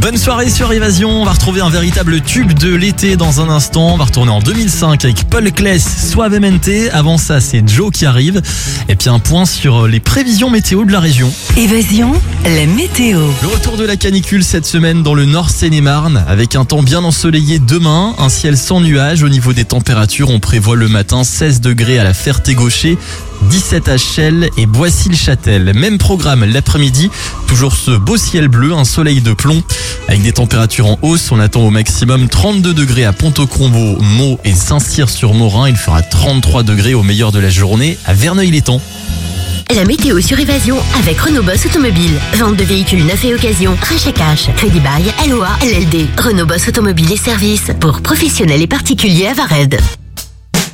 Bonne soirée sur Évasion, on va retrouver un véritable tube de l'été dans un instant. On va retourner en 2005 avec Paul Claes, Suavemente. Avant ça, c'est Joe qui arrive. Et puis un point sur les prévisions météo de la région. Évasion, la météo. Le retour de la canicule cette semaine dans le Nord Seine-et-Marne, avec un temps bien ensoleillé demain, un ciel sans nuages. Au niveau des températures, on prévoit le matin 16 degrés à la Ferté-Gaucher, 17 à Chelles et Boissy-le-Châtel. Même programme l'après-midi, toujours ce beau ciel bleu, un soleil de plomb. Avec des températures en hausse, on attend au maximum 32 degrés à Pont-au-Combo, Meaux et Saint-Cyr-sur-Morin. Il fera 33 degrés au meilleur de la journée à Verneuil-l'Étang. La météo sur Évasion avec Renault Boss Automobile. Vente de véhicules neufs et occasion, rachat cash, crédit bail, LOA, LLD. Renault Boss Automobile et services pour professionnels et particuliers à Vared.